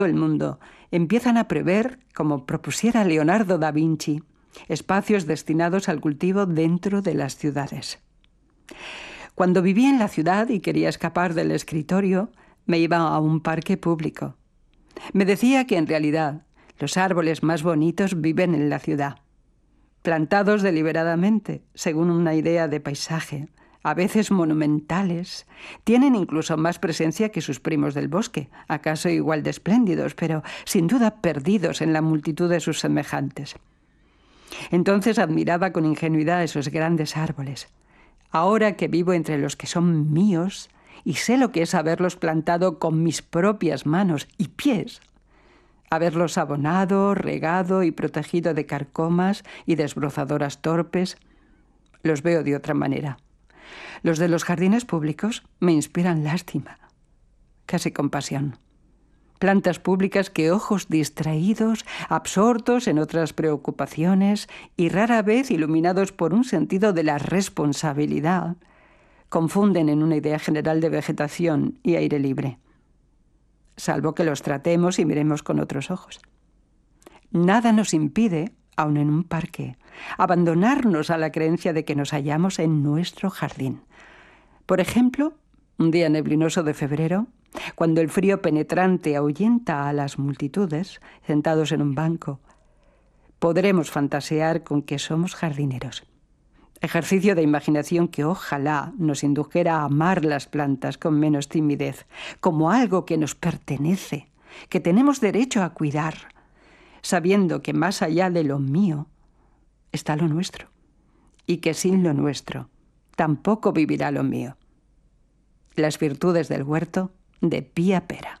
el mundo empiezan a prever, como propusiera Leonardo da Vinci, espacios destinados al cultivo dentro de las ciudades. Cuando vivía en la ciudad y quería escapar del escritorio, me iba a un parque público. Me decía que en realidad los árboles más bonitos viven en la ciudad, plantados deliberadamente, según una idea de paisaje, a veces monumentales. Tienen incluso más presencia que sus primos del bosque, acaso igual de espléndidos, pero sin duda perdidos en la multitud de sus semejantes. Entonces admiraba con ingenuidad esos grandes árboles. Ahora que vivo entre los que son míos y sé lo que es haberlos plantado con mis propias manos y pies, haberlos abonado, regado y protegido de carcomas y desbrozadoras torpes, los veo de otra manera. Los de los jardines públicos me inspiran lástima, casi compasión. Plantas públicas que ojos distraídos, absortos en otras preocupaciones y rara vez iluminados por un sentido de la responsabilidad, confunden en una idea general de vegetación y aire libre. Salvo que los tratemos y miremos con otros ojos. Nada nos impide, aun en un parque, abandonarnos a la creencia de que nos hallamos en nuestro jardín. Por ejemplo, un día neblinoso de febrero, cuando el frío penetrante ahuyenta a las multitudes, sentados en un banco, podremos fantasear con que somos jardineros. Ejercicio de imaginación que ojalá nos indujera a amar las plantas con menos timidez, como algo que nos pertenece, que tenemos derecho a cuidar, sabiendo que más allá de lo mío está lo nuestro, y que sin lo nuestro tampoco vivirá lo mío. Las virtudes del huerto de Pía Pera.